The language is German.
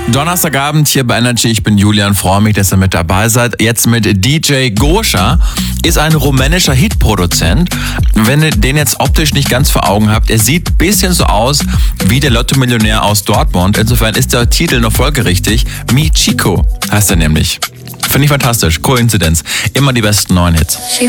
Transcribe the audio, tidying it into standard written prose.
Donnerstagabend hier bei Energy. Ich bin Julian, freue mich, dass ihr mit dabei seid. Jetzt mit DJ Goscha, ist ein rumänischer Hitproduzent. Wenn ihr den jetzt optisch nicht ganz vor Augen habt, er sieht ein bisschen so aus wie der Lotto-Millionär aus Dortmund. Insofern ist der Titel noch folgerichtig. Mi Chico heißt er nämlich. Finde ich fantastisch. Koinzidenz. Immer die besten neuen Hits.